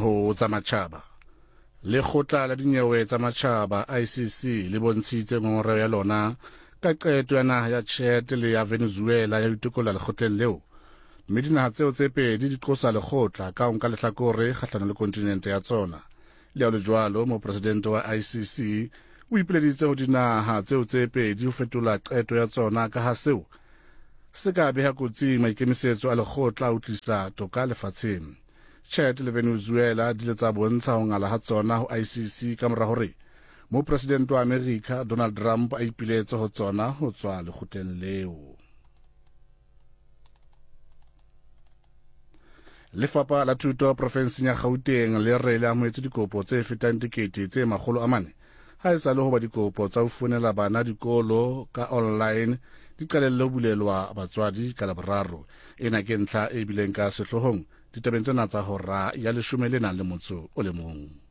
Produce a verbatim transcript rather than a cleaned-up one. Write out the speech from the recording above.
dinyeho tsa matjhaba. Lekgotla la dinyewe tsa matjhaba I C C le bontshitse ngongoreo ya lona ka qeto ya naha ya Chad le ya Venezuela ya itukola lekgotleng leo, mme dinaha tseo tse pedi di qosa lekgotla ka ho nka lehlakore kgahlano le kontinente ya tsona. Le le jwalo mopresidente wa I C C o ipoleditse ho dinaha tseo tse pedi ho fetola qeto ya tsona ka ha seo se ka beha kotsing maikemisetso a lekgotla ho tlisa toka lefatsheng. Chad le Venezuela di le tsa bontsha ho ngala ha tsona ho I C C ka mora hore mopresidente wa America Donald Trump a ipiletse ho tsona ho tswa lekgotleng leo. Lefapha la Thuto profenseng ya Gauteng le re le amohetse dikopo tse fetang dikete tse makgolo a mane ha e sa le ho ba dikopo tsa ho founela bana dikolo ka online di qalelle ho bulelwa batswadi ka Laboraro. Ena ke ntlha e bileng ka sehlohong ditabeng tsena tsa hora ya leshome le nang le motso o le mong.